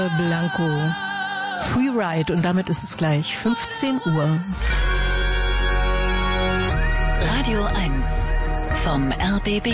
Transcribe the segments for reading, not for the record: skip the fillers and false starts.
Blanco. Freeride und damit ist es gleich 15 Uhr. Radio 1 vom RBB.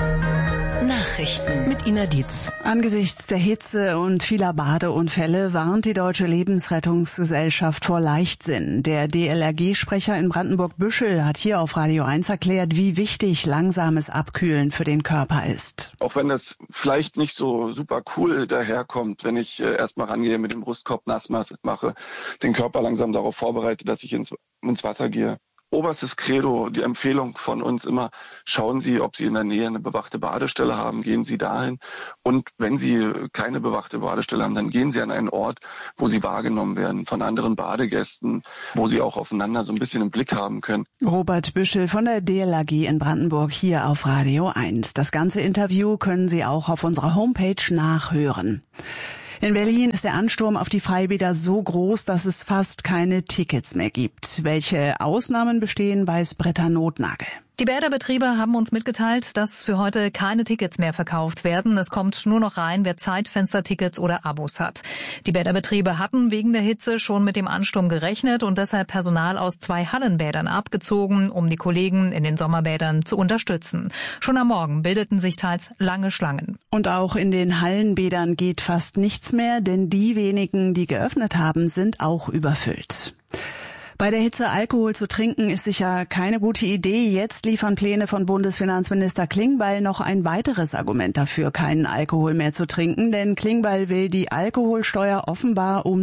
Nachrichten mit Ina Dietz. Angesichts der Hitze und vieler Badeunfälle warnt die Deutsche Lebensrettungsgesellschaft vor Leichtsinn. Der DLRG-Sprecher in Brandenburg-Büschel hat hier auf Radio 1 erklärt, wie wichtig langsames Abkühlen für den Körper ist. Auch wenn das vielleicht nicht so super cool daherkommt, wenn ich erstmal rangehe, mit dem Brustkorb nass mache, den Körper langsam darauf vorbereite, dass ich ins Wasser gehe. Oberstes Credo, die Empfehlung von uns immer, schauen Sie, ob Sie in der Nähe eine bewachte Badestelle haben, gehen Sie dahin. Und wenn Sie keine bewachte Badestelle haben, dann gehen Sie an einen Ort, wo Sie wahrgenommen werden von anderen Badegästen, wo Sie auch aufeinander so ein bisschen im Blick haben können. Robert Büschel von der DLRG in Brandenburg hier auf Radio 1. Das ganze Interview können Sie auch auf unserer Homepage nachhören. In Berlin ist der Ansturm auf die Freibäder so groß, dass es fast keine Tickets mehr gibt. Welche Ausnahmen bestehen, weiß Britta Notnagel. Die Bäderbetriebe haben uns mitgeteilt, dass für heute keine Tickets mehr verkauft werden. Es kommt nur noch rein, wer Zeitfenstertickets oder Abos hat. Die Bäderbetriebe hatten wegen der Hitze schon mit dem Ansturm gerechnet und deshalb Personal aus 2 Hallenbädern abgezogen, um die Kollegen in den Sommerbädern zu unterstützen. Schon am Morgen bildeten sich teils lange Schlangen. Und auch in den Hallenbädern geht fast nichts mehr, denn die wenigen, die geöffnet haben, sind auch überfüllt. Bei der Hitze Alkohol zu trinken ist sicher keine gute Idee. Jetzt liefern Pläne von Bundesfinanzminister Klingbeil noch ein weiteres Argument dafür, keinen Alkohol mehr zu trinken. Denn Klingbeil will die Alkoholsteuer offenbar um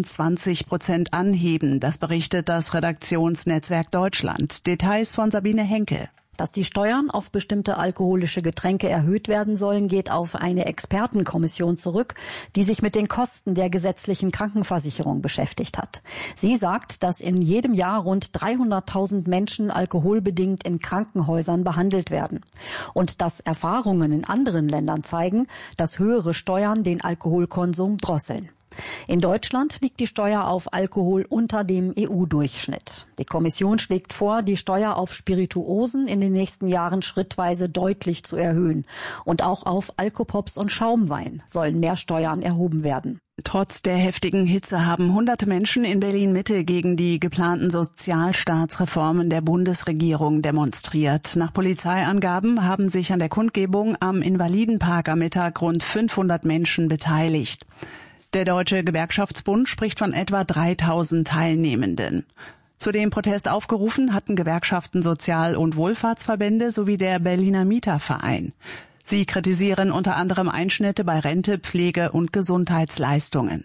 20% anheben. Das berichtet das Redaktionsnetzwerk Deutschland. Details von Sabine Henkel. Dass die Steuern auf bestimmte alkoholische Getränke erhöht werden sollen, geht auf eine Expertenkommission zurück, die sich mit den Kosten der gesetzlichen Krankenversicherung beschäftigt hat. Sie sagt, dass in jedem Jahr rund 300.000 Menschen alkoholbedingt in Krankenhäusern behandelt werden. Und dass Erfahrungen in anderen Ländern zeigen, dass höhere Steuern den Alkoholkonsum drosseln. In Deutschland liegt die Steuer auf Alkohol unter dem EU-Durchschnitt. Die Kommission schlägt vor, die Steuer auf Spirituosen in den nächsten Jahren schrittweise deutlich zu erhöhen. Und auch auf Alkopops und Schaumwein sollen mehr Steuern erhoben werden. Trotz der heftigen Hitze haben hunderte Menschen in Berlin-Mitte gegen die geplanten Sozialstaatsreformen der Bundesregierung demonstriert. Nach Polizeiangaben haben sich an der Kundgebung am Invalidenpark am Mittag rund 500 Menschen beteiligt. Der Deutsche Gewerkschaftsbund spricht von etwa 3.000 Teilnehmenden. Zu dem Protest aufgerufen hatten Gewerkschaften, Sozial- und Wohlfahrtsverbände sowie der Berliner Mieterverein. Sie kritisieren unter anderem Einschnitte bei Rente, Pflege und Gesundheitsleistungen.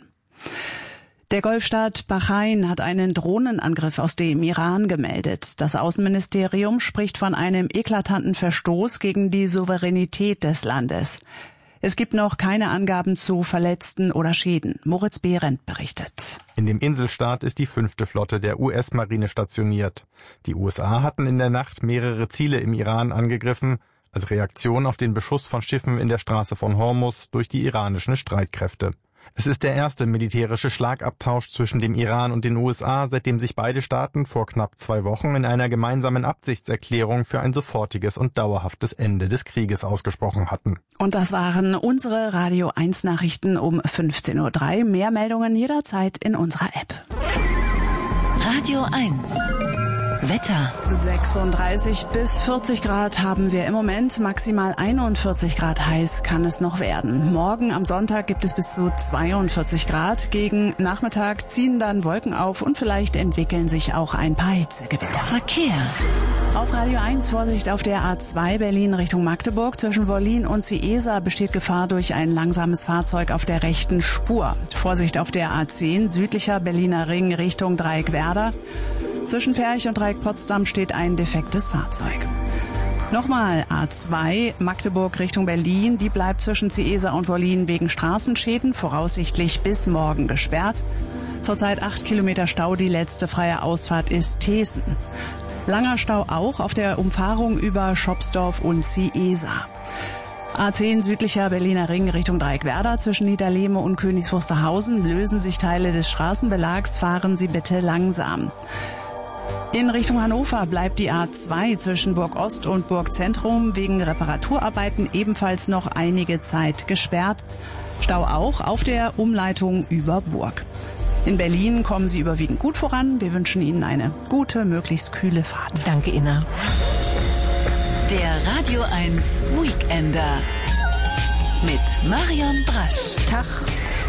Der Golfstaat Bahrain hat einen Drohnenangriff aus dem Iran gemeldet. Das Außenministerium spricht von einem eklatanten Verstoß gegen die Souveränität des Landes. Es gibt noch keine Angaben zu Verletzten oder Schäden. Moritz Behrendt berichtet. In dem Inselstaat ist die 5. Flotte der US-Marine stationiert. Die USA hatten in der Nacht mehrere Ziele im Iran angegriffen, als Reaktion auf den Beschuss von Schiffen in der Straße von Hormuz durch die iranischen Streitkräfte. Es ist der erste militärische Schlagabtausch zwischen dem Iran und den USA, seitdem sich beide Staaten vor knapp 2 Wochen in einer gemeinsamen Absichtserklärung für ein sofortiges und dauerhaftes Ende des Krieges ausgesprochen hatten. Und das waren unsere Radio 1 Nachrichten um 15:03 Uhr. Mehr Meldungen jederzeit in unserer App. Radio 1 Wetter. 36 bis 40 Grad haben wir im Moment, maximal 41 Grad heiß kann es noch werden. Morgen am Sonntag gibt es bis zu 42 Grad. Gegen Nachmittag ziehen dann Wolken auf und vielleicht entwickeln sich auch ein paar Hitzegewitter. Verkehr. Auf Radio 1 Vorsicht auf der A2 Berlin Richtung Magdeburg. Zwischen Wollin und Ciesa besteht Gefahr durch ein langsames Fahrzeug auf der rechten Spur. Vorsicht auf der A10 südlicher Berliner Ring Richtung Dreieck Werder. Zwischen Ferch und Dreieck Potsdam steht ein defektes Fahrzeug. Nochmal A2 Magdeburg Richtung Berlin. Die bleibt zwischen Ciesa und Wollin wegen Straßenschäden voraussichtlich bis morgen gesperrt. Zurzeit 8 Kilometer Stau. Die letzte freie Ausfahrt ist Thesen. Langer Stau auch auf der Umfahrung über Schopsdorf und Ciesa. A10 südlicher Berliner Ring Richtung Dreieck-Werder zwischen Niederlehme und Königs Wusterhausen lösen sich Teile des Straßenbelags. Fahren Sie bitte langsam. In Richtung Hannover bleibt die A2 zwischen Burg Ost und Burg Zentrum wegen Reparaturarbeiten ebenfalls noch einige Zeit gesperrt. Stau auch auf der Umleitung über Burg. In Berlin kommen Sie überwiegend gut voran. Wir wünschen Ihnen eine gute, möglichst kühle Fahrt. Danke, Inna. Der Radio 1 Weekender mit Marion Brasch. Tag.